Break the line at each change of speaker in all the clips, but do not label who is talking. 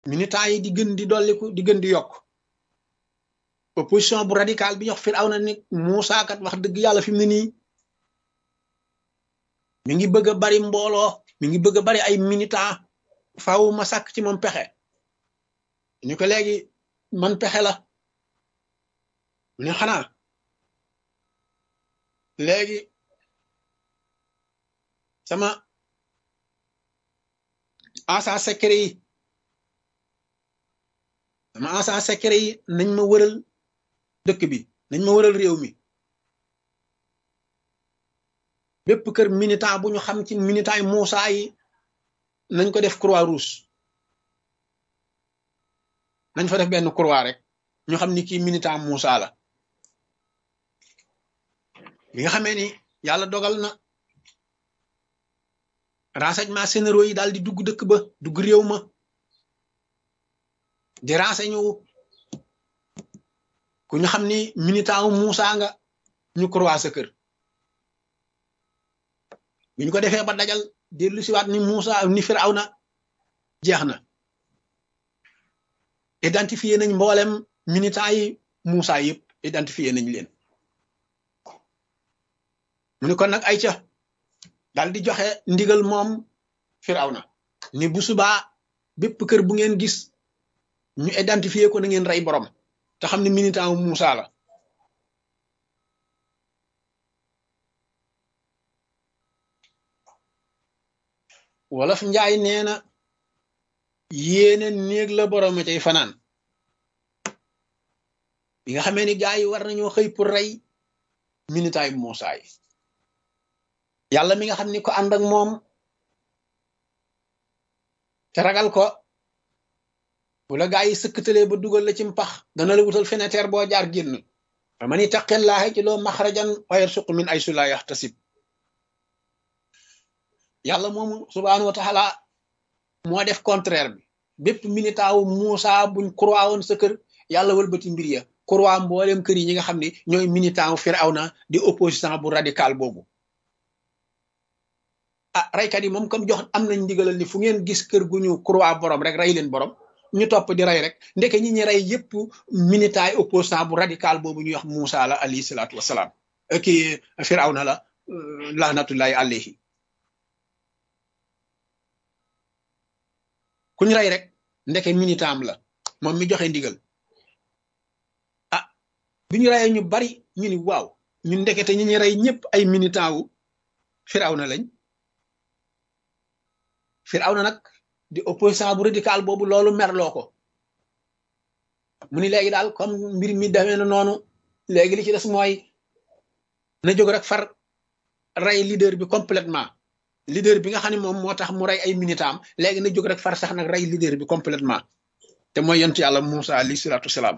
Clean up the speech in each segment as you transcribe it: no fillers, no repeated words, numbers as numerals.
militants yi di gën di dolliku di gën di yokk opposition bu radical bi ñox Firawna ni Muusaa kat wax dëgg yàlla fi mu ne nii mi ngi bëgg a bari mbooloo mi ngi bëgg a bari ay militants faaw ma sàkk ci moom pexe ñu ko léegi man pexe la mu ne xanaa léegi sama agent secret yi nañ ma wëral dëkk bi nañ ma wëral réew mi bépp kër militant bu ñu xam ci militant yi Muusaa yi nañ ko def croix rouge nañ fa def benn croix rek ñu xam ni kii militant Muusaa la bi nga xamee ni yàlla dogal na renseignement généraux yi daal di dugg dëkk ba dugg réew ma di renseigné wu ku ñu xam ni militant wu Muusaa nga ñu croix sa kër bi ñu ko defee ba dajal dellu siwaat ni Muusaa ni Firawna jeex na identifié nañ mboolem militant yi Muusaa yëpp identifié nañ leen mu ne kon nag ay ca daal di joxe ndigal moom Firawna ni bu subaa bépp kër bu ngeen gis ñu identifié ko na ngeen rey borom te xam ne militant wu Muusaa la wolof njaay nee na yéene néeg la borom a cay fanaan bi nga xamee ni gaa yi war nañoo xëy pour rey militant yi Muusaa yi yàlla mi nga xam ni ko ànd ak moom te ragal ko bu la gaa yi sëkkatalee ba dugal la ci mpax dana la wutal fenêtre boo jaar génn fa man ittaqillaaha ci loo maxrajan wa yarsuqu min aysu laa yaxtasib yàlla moomu subhaanahu wa taala moo def contraire bi bépp militant wu Muusaa buñ croix woon sa kër yàlla wëlbati mbir ya croix mboolem kër yi ñi nga xam ne ñooy militant wu Firawna di opposition bu radical boobu ah raykat yi moom comme jox am nañ ndigalal ni fu ngeen gis kër gu ñu croix borom rek rey leen borom ñu topp di rey rek ndeke ñi ñi rey yépp militant yi opposant bu radical boobu ñuy wax Muusaa la alayhi salaatu wasalaam kii Firawna la lahnatullahi alayhi ku ñu rey rek ndeke militant am la moom mi joxe ndigal ah bi ñu reyee ñu bari ñu ni waaw ñu ndekete ñi ñi rey ñëpp ay militant wu Firawna lañ Firawna nag di opposant bu radical boobu loolu merloo ko mu ni léegi daal comme mbir mi demee na noonu léegi li ci des mooy na jóg rek far rey leader bi complètement leader bi nga xam ne moom moo tax mu rey ay militant am léegi na jóg rek far sax nag rey leader bi complètement te mooy yonent yàlla Muusaa alayhi salaatu wasalaam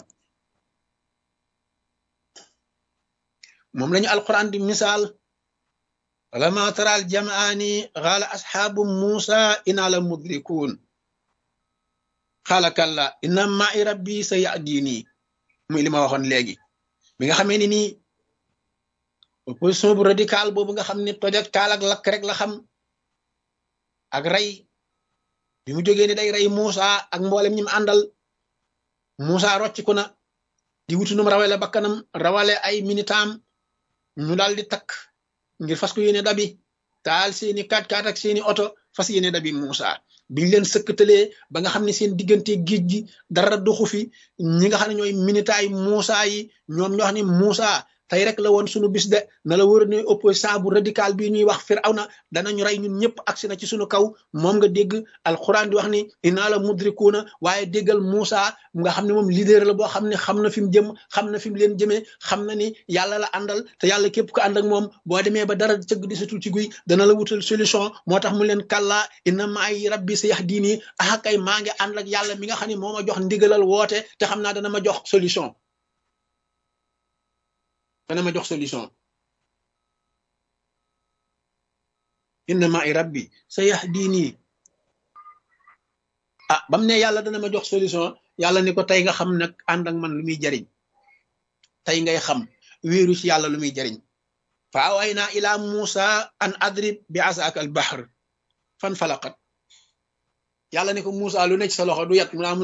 moom lañu alquran di misaal ولما ترى الجمعان قال أصحاب موسى إنا لمدركون قال كلا إن معي ربي سيهديني muy li ma waxoon léegi bi nga xamee ni nii opposition bu radical boobu nga xam ne toj ak taal ak lakk rek la xam ak rey bi mu jógee ni day rey Muusa ak mboolem ñi mu àndal Muusa rocciku na di wutu num rawale bakkanam rawale ay militam ñu daal di takk ngir fas ko yéene dabi taal seeni 4x4 ak seeni oto fas yéene dabi Muusa biñ leen sëkkatalee ba nga xam ne seen diggante géej gi dara doxu fi ñi nga xam ne ñooy militaay Muusa yi ñoom ñoo xam ne Muusa tey rek la woon sunu bis de na la wër ne opposant bu radical bi ñuy wax Firawna danañu rey ñun ñëpp agsi na ci sunu kaw moom nga dégg alquran di wax ni inna la mudrikuuna waaye déggal Muusa nga xam ne moom leader la boo xam ne xam na fi mu jëm xam na fi mu leen jëmee xam na ni yàlla la àndal te yàlla képp ko ànd ak moom boo demee ba dara cëgg di satul ci guy dana la wutal solution moo tax mu leen kàllaa inna maay rabbi sayahdini ah kay maa ngi ànd ak yàlla mi nga xam ne moo ma jox ndigalal woote te xam naa dana ma jox solution dana ma jox solution inna ma'i rabbi sayahdini ah bam ne yàlla dana ma jox solution yàlla ni ko tey nga xam nag ànd ak man lu muy jariñ tey ngay xam wéeru ci yàlla lu muy jariñ fa awayna ila Musa an adrib bi asaka al bahr fan falaqat yàlla ne ko Moussa lu ne ci sa loxo du yat mu